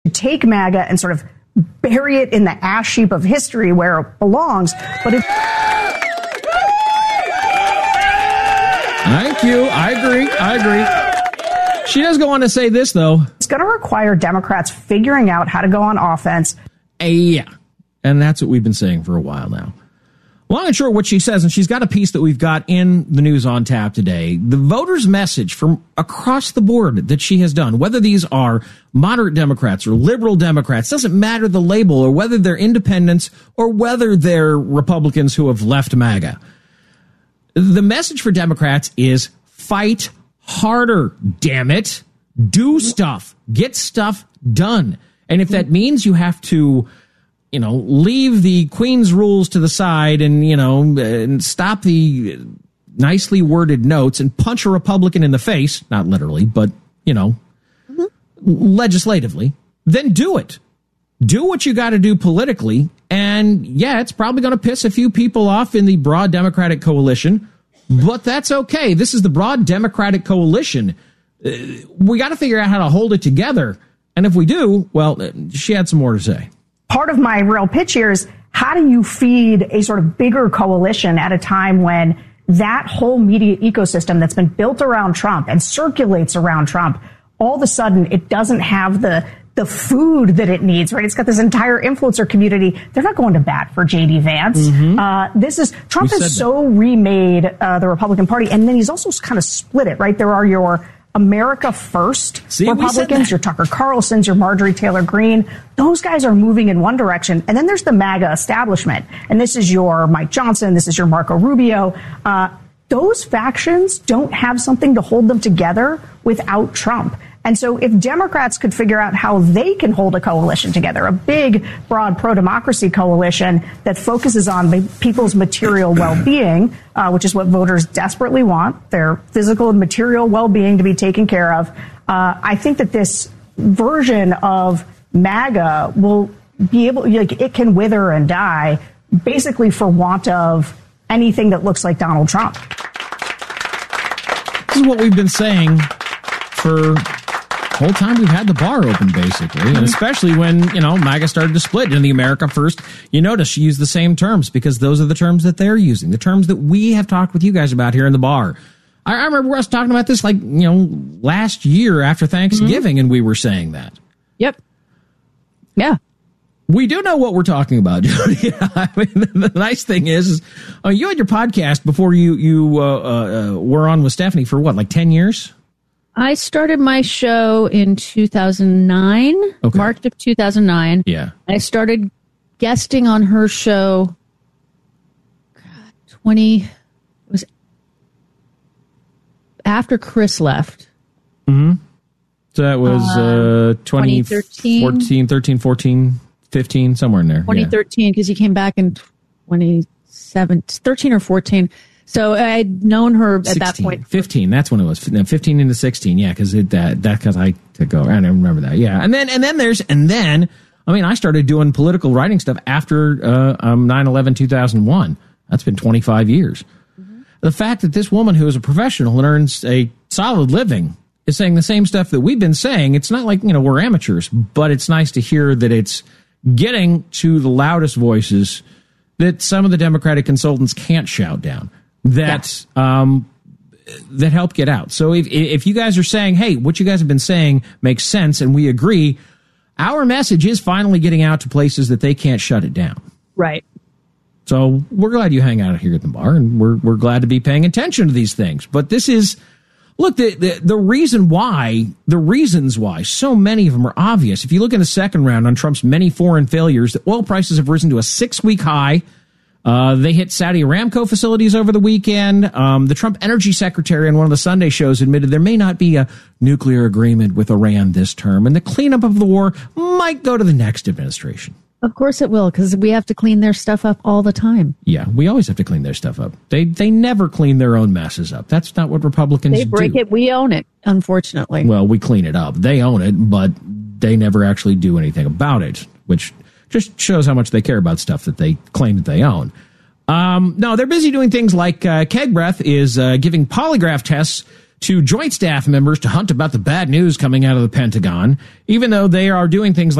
take MAGA and sort of bury it in the ash heap of history where it belongs. But if Thank you. I agree. She does go on to say this, though. It's going to require Democrats figuring out how to go on offense. Yeah. And that's what we've been saying for a while now. Long and short, what she says, and she's got a piece that we've got in the News on Tap today, the voters' message from across the board that she has done, whether these are moderate Democrats or liberal Democrats, doesn't matter the label, or whether they're independents or whether they're Republicans who have left MAGA. The message for Democrats is fight harder, damn it. Do stuff. Get stuff done. And if that means you have to, leave the Queen's rules to the side and, and stop the nicely worded notes and punch a Republican in the face, not literally, but, legislatively, then do it. Do what you got to do politically. And yeah, it's probably going to piss a few people off in the broad Democratic coalition, but that's okay. This is the broad Democratic coalition. We got to figure out how to hold it together. And if we do, well, she had some more to say. Part of my real pitch here is, how do you feed a sort of bigger coalition at a time when that whole media ecosystem that's been built around Trump and circulates around Trump, all of a sudden it doesn't have the food that it needs, right? It's got this entire influencer community. They're not going to bat for J.D. Vance. Mm-hmm. Trump has so remade the Republican Party, and then he's also kind of split it, right? There are your America First Republicans, your Tucker Carlsons, your Marjorie Taylor Greene. Those guys are moving in one direction. And then there's the MAGA establishment. And this is your Mike Johnson. This is your Marco Rubio. Those factions don't have something to hold them together without Trump. And so if Democrats could figure out how they can hold a coalition together, a big, broad pro-democracy coalition that focuses on people's material well-being, which is what voters desperately want, their physical and material well-being to be taken care of, I think that this version of MAGA will be able, it can wither and die basically for want of anything that looks like Donald Trump. This is what we've been saying for the whole time we've had the bar open, basically, and especially when, MAGA started to split in the America First. You notice she used the same terms because those are the terms that they're using, the terms that we have talked with you guys about here in the bar. I remember us talking about this last year after Thanksgiving, and we were saying that. Yep. Yeah. We do know what we're talking about, Jody. I mean, the nice thing is you had your podcast before you were on with Stephanie for what, 10 years? I started my show in 2009, March of 2009. Yeah. I started guesting on her show, it was after Chris left. Mm-hmm. So that was 2013, 13, 14, 15, somewhere in there. 2013, because he came back in 2013 or 14. So I'd known her at 16, that point. 15, that's when it was. 15 into 16, yeah, because because I took over. I don't remember that. Yeah, and then I started doing political writing stuff after 9/11/2001. That's been 25 years. Mm-hmm. The fact that this woman who is a professional and earns a solid living is saying the same stuff that we've been saying. It's not like we're amateurs, but it's nice to hear that it's getting to the loudest voices that some of the Democratic consultants can't shout down. That help get out. So if you guys are saying, hey, what you guys have been saying makes sense and we agree, our message is finally getting out to places that they can't shut it down. Right. So we're glad you hang out here at the bar, and we're glad to be paying attention to these things. But this is, look, the reasons why so many of them are obvious. If you look in the second round on Trump's many foreign failures, the oil prices have risen to a 6-week high. They hit Saudi Aramco facilities over the weekend. The Trump energy secretary on one of the Sunday shows admitted there may not be a nuclear agreement with Iran this term, and the cleanup of the war might go to the next administration. Of course it will, because we have to clean their stuff up all the time. Yeah, we always have to clean their stuff up. They never clean their own messes up. That's not what Republicans do. They break it, we own it, unfortunately. Well, we clean it up. They own it, but they never actually do anything about it, which just shows how much they care about stuff that they claim that they own. No, they're busy doing things like Keg Breath is giving polygraph tests to joint staff members to hunt about the bad news coming out of the Pentagon, even though they are doing things